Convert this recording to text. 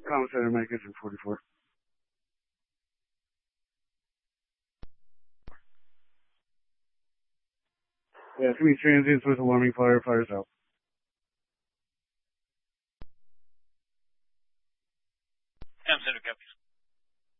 Comm Center, Mike Engine 44. Yeah, too many transients with alarming fire. Fire's out. Comm Center copies.